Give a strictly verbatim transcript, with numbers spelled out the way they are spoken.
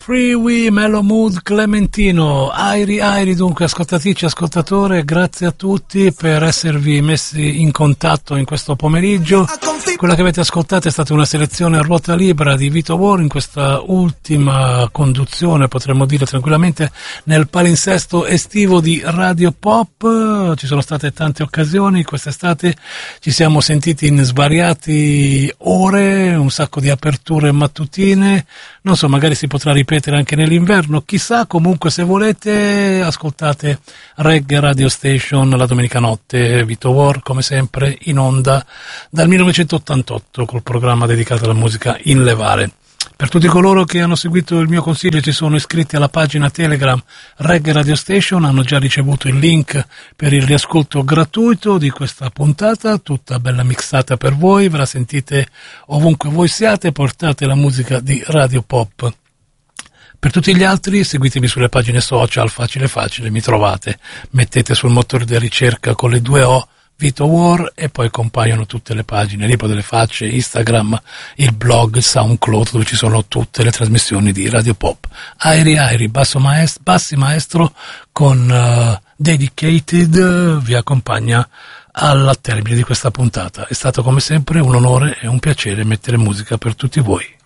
Freeway, Mellow Mood, Clementino, Airi Airi. Dunque, ascoltatrici, ascoltatore, grazie a tutti per esservi messi in contatto in questo pomeriggio. Quella che avete ascoltato è stata una selezione a ruota libera di Vito War in questa ultima conduzione, potremmo dire tranquillamente, nel palinsesto estivo di Radio Pop. Ci sono state tante occasioni, quest'estate ci siamo sentiti in svariate ore, un sacco di aperture mattutine, non so, magari si potrà ripetere anche nell'inverno, chissà. Comunque, se volete, ascoltate Reggae Radio Station la domenica notte, Vito War come sempre in onda dal millenovecentottantotto col programma dedicato alla musica in levare. Per tutti coloro che hanno seguito il mio consiglio e si sono iscritti alla pagina Telegram Reggae Radio Station, hanno già ricevuto il link per il riascolto gratuito di questa puntata, tutta bella mixata per voi, ve la sentite ovunque voi siate, portate la musica di Radio Pop. Per tutti gli altri seguitemi sulle pagine social, facile facile, mi trovate, mettete sul motore di ricerca con le due O Vito War e poi compaiono tutte le pagine, Ripo delle Facce, Instagram, il blog, il SoundCloud, dove ci sono tutte le trasmissioni di Radio Pop. Airi Airi, basso maestro, bassi maestro con uh, Dedicated vi accompagna al termine di questa puntata. È stato come sempre un onore e un piacere mettere musica per tutti voi.